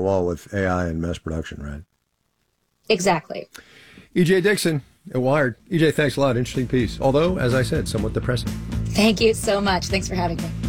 wall with AI and mass production, right? Exactly. E.J. Dixon at Wired. E.J., thanks a lot. Interesting piece. Although, as I said, somewhat depressing. Thank you so much. Thanks for having me.